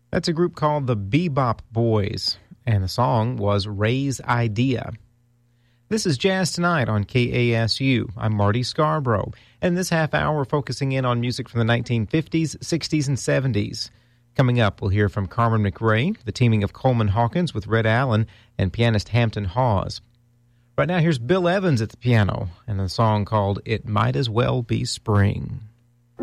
That's a group called the Bebop Boys, and the song was Ray's Idea. This is Jazz Tonight on KASU. I'm Marty Scarborough, and this half hour we're focusing in on music from the 1950s, 60s, and 70s. Coming up, we'll hear from Carmen McRae, the teaming of Coleman Hawkins with Red Allen, and pianist Hampton Hawes. Right now, here's Bill Evans at the piano, and a song called It Might As Well Be Spring.